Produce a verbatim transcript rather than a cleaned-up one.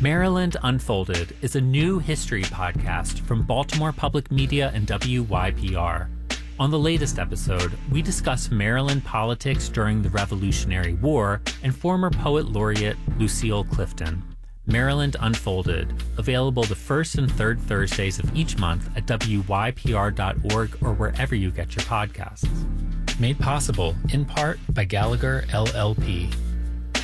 Maryland Unfolded is a new history podcast from Baltimore Public Media and W Y P R. On the latest episode, we discuss Maryland politics during the Revolutionary War and former poet laureate Lucille Clifton. Maryland Unfolded, available the first and third Thursdays of each month at W Y P R dot org or wherever you get your podcasts. Made possible, in part, by Gallagher L L P.